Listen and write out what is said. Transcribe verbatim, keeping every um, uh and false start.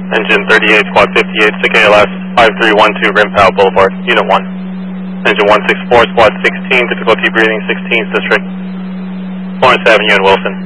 Engine thirty-eight, Squad fifty-eight, S I C A L S five three one two, Rim Powell Boulevard, Unit one. Engine one sixty-four, Squad sixteen, difficulty breathing, sixteenth District, Lawrence Avenue in Wilson.